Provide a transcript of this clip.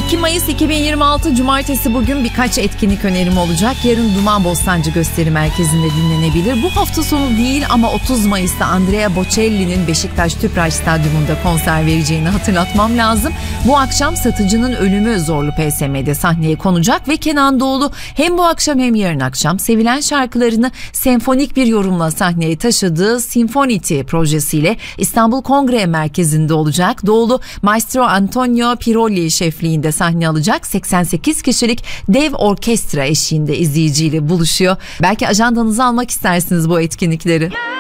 2 Mayıs 2026 Cumartesi, bugün birkaç etkinlik önerim olacak. Yarın Duman Bostancı Gösteri Merkezi'nde dinlenebilir. Bu hafta sonu değil ama 30 Mayıs'ta Andrea Bocelli'nin Beşiktaş Tüpraş Stadyumunda konser vereceğini hatırlatmam lazım. Bu akşam Satıcının Ölümü Zorlu PSM'de sahneye konacak ve Kenan Doğulu hem bu akşam hem yarın akşam sevilen şarkılarını senfonik bir yorumla sahneye taşıdığı Sinfonity projesiyle İstanbul Kongre Merkezi'nde olacak. Doğulu Maestro Antonio Pirolli şefliğinde sahne alacak. 88 kişilik dev orkestra eşliğinde izleyiciyle buluşuyor. Belki ajandanızı almak istersiniz bu etkinlikleri.